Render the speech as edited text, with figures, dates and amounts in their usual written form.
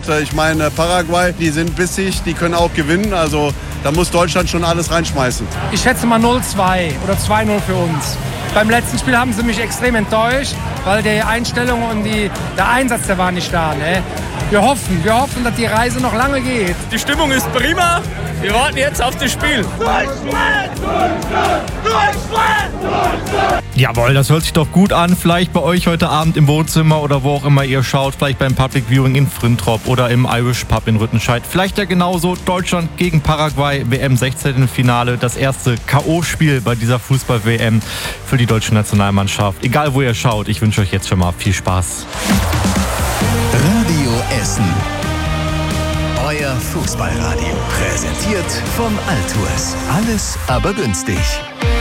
Ich meine, Paraguay, die sind bissig, die können auch gewinnen. Also da muss Deutschland schon alles reinschmeißen. Ich schätze mal 0-2 oder 2-0 für uns. Beim letzten Spiel haben sie mich extrem enttäuscht, weil die Einstellung und der Einsatz, der war nicht da. Ne? Wir hoffen, dass die Reise noch lange geht. Die Stimmung ist prima. Wir warten jetzt auf das Spiel. Deutschland! Deutschland! Deutschland! Deutschland! Jawohl, das hört sich doch gut an. Vielleicht bei euch heute Abend im Wohnzimmer oder wo auch immer ihr schaut. Vielleicht beim Public Viewing in Frintrop oder im Irish Pub in Rüttenscheid. Vielleicht ja genauso Deutschland gegen Paraguay, WM 16. Finale. Das erste K.O.-Spiel bei dieser Fußball-WM für die deutsche Nationalmannschaft. Egal wo ihr schaut, ich wünsche euch jetzt schon mal viel Spaß. Radio Essen. Euer Fußballradio. Präsentiert von Altours. Alles aber günstig.